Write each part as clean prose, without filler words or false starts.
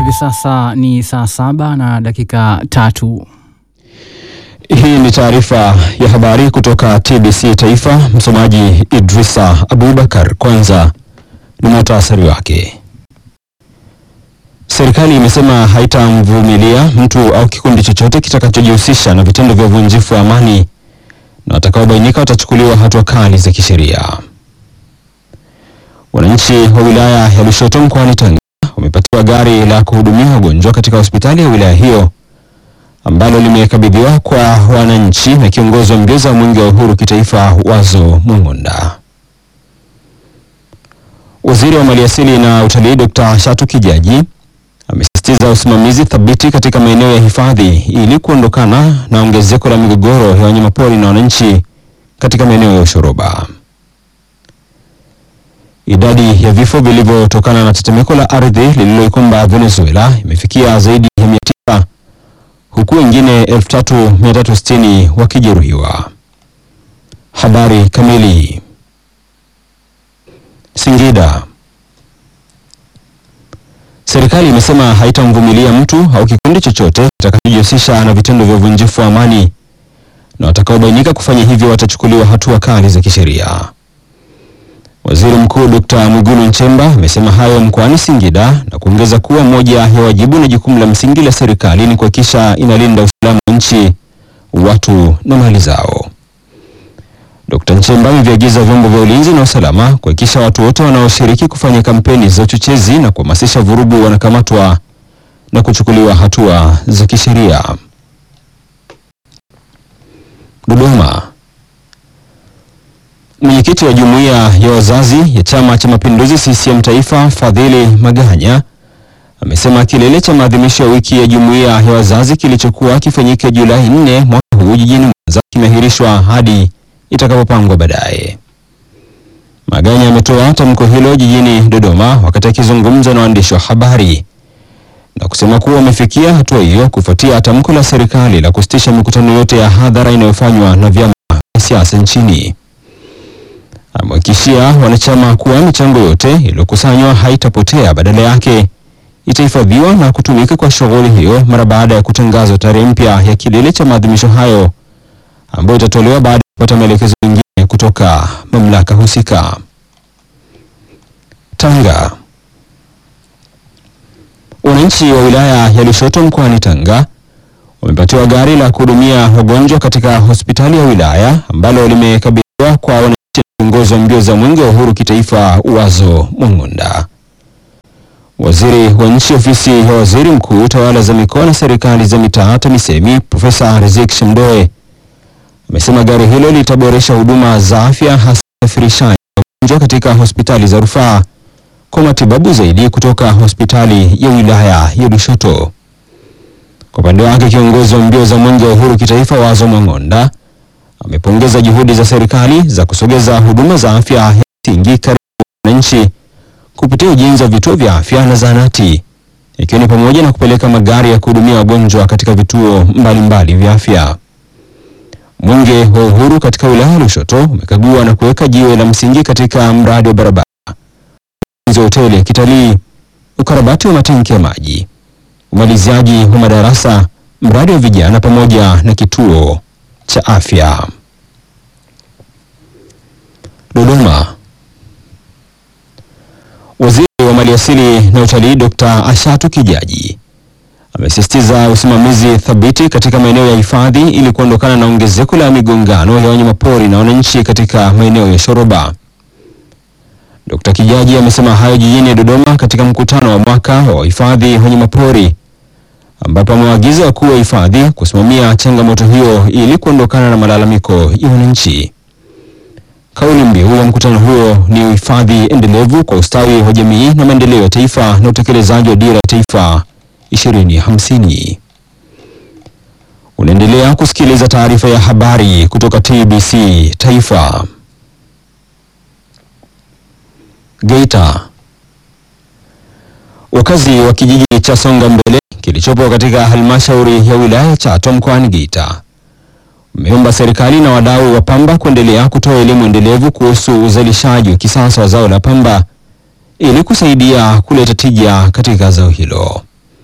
Hivi sasa ni saa 7:03. Hii ni taarifa ya habari kutoka TBC Taifa. Msomaji Idrisa Abubakar. Kwanza ni muhtasari wake. Serikali imesema haitamvumilia mtu au kikundi chochote kitakachojihusisha na vitendo vya uvunjifu wa amani na watakaobainika watachukuliwa hatua kali za kisheria. Wananchi wa wilaya ya Lushoto mkoani Tanga wamepatiwa gari la kuhudumia wagonjwa katika hospitali ya wilaya hiyo ambalo limekabidhiwa kwa wananchi na kiongozi wa mbio za mwenge wa uhuru kitaifa Wazo Mwang'onda. Waziri wa Maliasili na Utalii Dr. Shatu Kijaji amesisitiza usimamizi thabiti katika maeneo ya hifadhi ili kuondokana na ongezeko la migogoro ya wanyamapori na wananchi katika maeneo ya ushoroba. Idadi ya vifo vilivyotokana na tetemeko la ardhi lililoikumba Venezuela imefikia zaidi ya 900 huku wengine 3360 wakijeruhiwa. Habari kamili. Singida. Serikali imesema haitamvumilia mtu au kikundi chochote kitakachojihusisha na vitendo vya uvunjifu wa amani na watakaobainika kufanya hivyo watachukuliwa hatua kali za kisheria. Waziri Mkuu Dr. Mwigulu Nchemba amesema hayo mkoani Singida na kuongeza kuwa moja ya wajibu na jukumu la msingi la serikali ni kuhakikisha inalinda usalama wa nchi, watu na mali zao. Dr. Nchemba ameviagiza vyombo vya ulinzi na usalama kuhakikisha watu wote wanaoshiriki kufanya kampeni za uchochezi na kuhamasisha vurugu wanakamatwa na kuchukuliwa hatua za kisheria. Dodoma. Mwenyekiti wa jumuiya ya wazazi ya Chama cha Mapinduzi CCM Taifa Fadhili Maganya amesema kilele cha maadhimisho ya wiki ya jumuiya ya wazazi kilichokuwa kifanyike Julai 4 mwaka huu jijini Mwanza kimeahirishwa hadi itakapopangwa baadaye. Maganya ametoa tamko hilo jijini Dodoma wakati akizungumza na waandishi wa habari na kusema kuwa wamefikia hatua hiyo kufuatia tamko la serikali la kusitisha mikutano yote ya hadhara inayofanywa na vyama vya siasa nchini. Amewahakikishia wanachama kuwa michango yote iliyokusanywa haitapotea, badala yake itahifadhiwa na kutumika kwa shughuli hiyo mara baada ya kutangazwa tarehe mpya ya kilele cha maadhimisho hayo ambayo itatolewa baada ya kupata maelekezo mengine kutoka mamlaka husika. Tanga. Wananchi wa wilaya ya Lushoto mkoani Tanga wamepatiwa gari la kuhudumia wagonjwa katika hospitali ya wilaya ambalo limekabidhiwa kwa wananchi kiongozi wa mbio za mwenge wa uhuru kitaifa Wazo Mwang'onda. Waziri wa nchi ofisi ya waziri mkuu tawala za mikoa na serikali za mitaa TAMISEMI Profesa Riziki Shemdoe amesema gari hilo litaboresha huduma za afya, hasa usafirishaji wa wagonjwa katika hospitali za rufaa kwa matibabu zaidi kutoka hospitali ya wilaya ya Lushoto. Kwa upande wake kiongozi wa mbio za mwenge wa uhuru kitaifa Wazo Mwang'onda amepongeza juhudi za serikali za kusogeza huduma za afya ya msingi karibu na wananchi kupitia ujenzi wa vituo vya afya na zahanati, ikiwa ni pamoja na kupeleka magari ya kuhudumia wagonjwa katika vituo mbalimbali vya afya. Mwenge wa uhuru katika wilaya ya Lushoto umekagua na kuweka jiwe la msingi katika mradi wa barabara, ujenzi wa hoteli ya kitalii, ukarabati wa matenki ya maji, umaliziaji wa madarasa, mradi wa vijana pamoja na kituo cha afya. Dodoma. Waziri wa Maliasili na Utalii Dr. Shatu Kijaji amesisitiza usimamizi thabiti katika maeneo ya hifadhi ili kuondokana na ongezeko la migongano ya wanyamapori na wananchi katika maeneo ya shoroba. Dr. Kijaji amesema hayo jijini Dodoma katika mkutano wa mwaka wa hifadhi ya wanyamapori ambapo amewaagiza wakuu wa hifadhi kusimamia changamoto hiyo ili kuondokana na malalamiko ya wananchi. Kauli mbiu ya mkutano huo ni uhifadhi endelevu kwa ustawi wa jamii na maendeleo ya taifa na utekelezaji wa dira ya taifa 2050. Unaendelea kusikiliza taarifa ya habari kutoka TBC Taifa. Geita. Wakazi wa kijiji cha Songa Mbele kilichopo katika halmashauri ya wilaya ya Chato mkoani Geita wameomba serikali na wadau wa pamba kuendelea kutoa elimu endelevu kuhusu uzalishaji wa kisasa wa zao la pamba ili kusaidia kuleta tija katika zao hilo.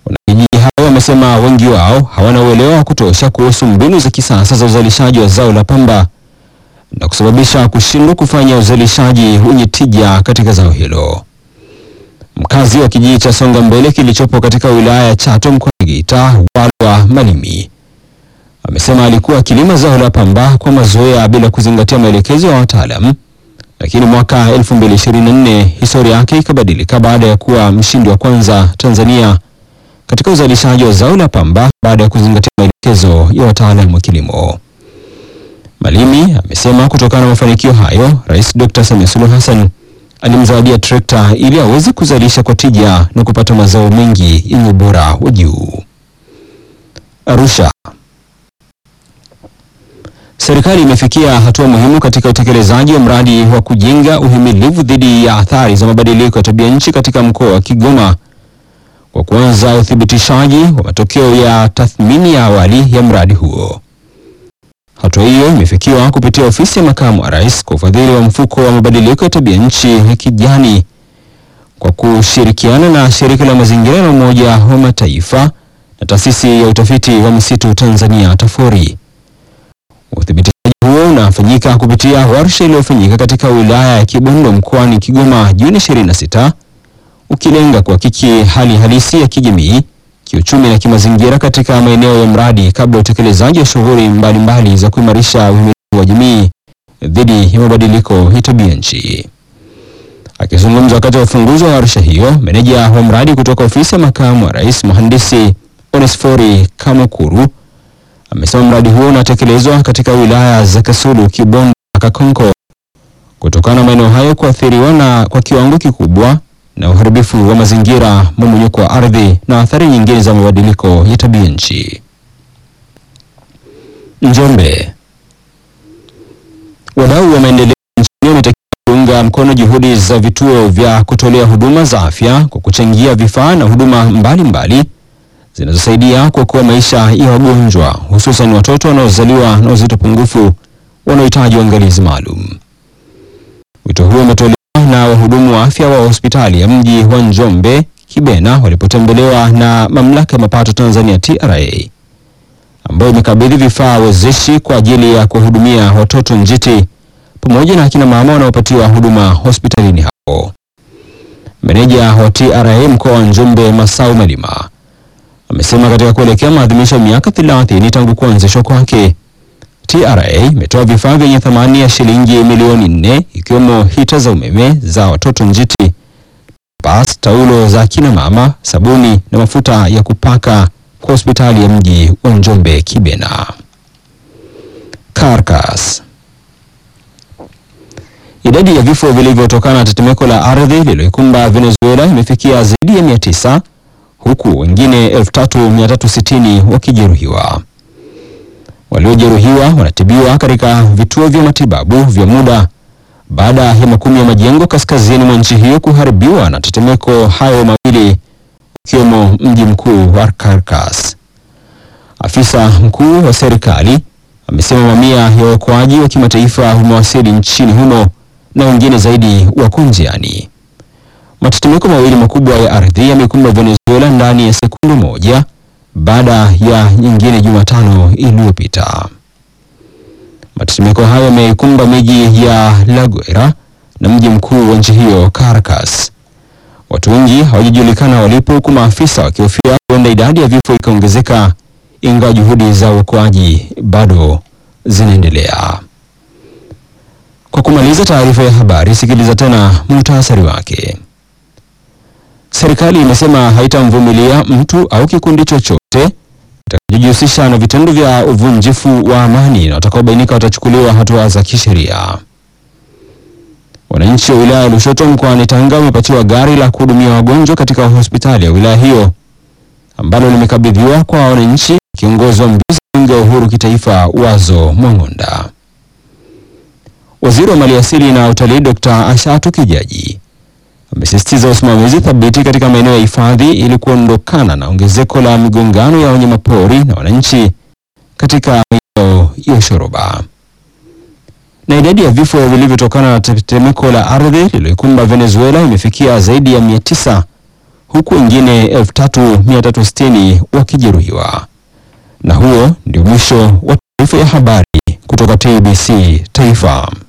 Wanakijiji hao wamesema wengi wao hawana uelewa wa kutosha kuhusu mbinu za kisasa za uzalishaji wa zao la pamba na kusababisha kushindwa kufanya uzalishaji wenye tija katika zao hilo. Mkazi wa kijiji cha Songa Mbele kilichopo katika wilaya ya Chato mkoani Geita, Walwa Malimi, amesema alikuwa akilima zao la pamba kwa mazoea bila kuzingatia maelekezo ya wataalamu, lakini mwaka 2024 historia yake ikabadilika baada ya kuwa mshindi wa kwanza Tanzania katika uzalishaji wa zao la pamba baada ya kuzingatia maelekezo ya wataalamu wa kilimo. Malimi amesema kutokana na mafanikio hayo, Rais Dr. Samia Suluhu Hassan alimzawadia trekta ili aweze kuzalisha kwa tija na kupata mazao mengi yenye ubora wa juu. Arusha. Serikali imefikia hatua muhimu katika utekelezaji wa mradi wa kujenga uhimilivu dhidi ya athari za mabadiliko ya tabia nchi katika mkoa wa Kigoma kwa kuanza uthibitishaji wa matokeo ya tathmini ya awali ya mradi huo. Hatua hiyo imefikiwa kupitia ofisi ya makamu wa rais kwa ufadhili wa mfuko wa mabadiliko ya tabia nchi ya kijani kwa kushirikiana na shirika la mazingira la Umoja wa Mataifa na taasisi ya utafiti wa misitu Tanzania TAFORI. Uthibitishaji huo unafanyika kupitia warsha iliyofanyika katika wilaya ya Kibondo mkoani Kigoma Juni 26, ukilenga kuhakiki hali halisi ya kijamii, kiuchumi na kimazingira katika maeneo ya mradi kabla utekelezaji wa shughuli mbalimbali za kuimarisha uhimilivu wa jamii dhidi ya mabadiliko ya tabia nchi. Akizungumza wakati wa ufunguzi wa warsha hiyo, meneja wa mradi kutoka ofisi ya makamu wa rais Mhandisi Onesfori Kamukuru amesema mradi huo unatekelezwa katika wilaya za Kasulu, Kibondo na Kakonko kutokana na maeneo hayo kuathiriwa na kwa kiwango kikubwa na uharibifu wa mazingira, mmomonyoko wa ardhi na athari nyingine za mabadiliko ya tabia nchi. Njombe. Wadau wa maendeleo nchini wametakiwa kuunga mkono juhudi za vituo vya kutolea huduma za afya kwa kuchangia vifaa na huduma mbalimbali zinazosaidia kuokoa maisha ya wagonjwa, hususan watoto wanaozaliwa na uzito pungufu wanaohitaji uangalizi maalum. Wito huo umetolewa na wahudumu wa afya wa hospitali ya mji wa Njombe Kibena walipotembelewa na mamlaka ya mapato Tanzania TRA, ambayo imekabidhi vifaa wezeshi kwa ajili ya kuhudumia watoto njiti pamoja na akina mama wanaopatiwa huduma hospitalini hapo. Meneja wa TRA mkoa wa Njombe Masau Malima amesema katika kuelekea maadhimisho ya miaka 30 tangu kuanzishwa kwake, TRA imetoa vifaa vyenye thamani ya shilingi milioni 4 ikiwemo hita za umeme za watoto njiti, bas, taulo za kina mama, sabuni na mafuta ya kupaka kwa hospitali ya mji wa Njombe Kibena. Caracas. Idadi ya vifo vilivyotokana na tetemeko la ardhi lililoikumba Venezuela imefikia zaidi ya 900 huku wengine 3360 wakijeruhiwa. Waliojeruhiwa wanatibiwa katika vituo vya matibabu vya muda baada ya makumi ya majengo kaskazini mwa nchi hiyo kuharibiwa na tetemeko hayo mawili, ukiwemo mji mkuu wa Caracas. Afisa mkuu wa serikali amesema mamia ya waokoaji wa kimataifa wamewasili nchini humo na wengine zaidi wako njiani. Matetemeko mawili makubwa ya ardhi yamekumba Venezuela ndani ya sekunde moja baada ya nyingine Jumatano iliyopita. Matetemeko hayo yamekumba miji ya La Guaira na mji mkuu wa nchi hiyo Caracas. Watu wengi hawajulikana walipo, huku maafisa wakihofia huenda idadi ya vifo ikaongezeka, ingawa juhudi za uokoaji bado zinaendelea. Kwa kumaliza taarifa ya habari, sikiliza tena muhtasari wake. Serikali imesema haitamvumilia mtu au kikundi chochote kitakachojihusisha na vitendo vya uvunjifu wa amani na watakaobainika watachukuliwa hatua za kisheria. Wananchi wa wilaya ya Lushoto mkoani Tanga wamepatiwa gari la kuhudumia wagonjwa katika hospitali ya wilaya hiyo ambalo limekabidhiwa kwa wananchi kiongozwa mbunge wa uhuru kitaifa Wazo Mwang'onda. Waziri wa Maliasili na Utalii Dr. Ashatu Kijaji amesisitiza usimamizi thabiti katika maeneo ya hifadhi ili kuondokana na ongezeko la migongano ya wanyamapori na wananchi katika maeneo ya shoroba. Na idadi ya vifo vilivyotokana na tetemeko la ardhi lililoikumba Venezuela imefikia zaidi ya 900 huku wengine 3360 wakijeruhiwa. Na huo ndio mwisho wa taarifa ya habari kutoka TBC Taifa.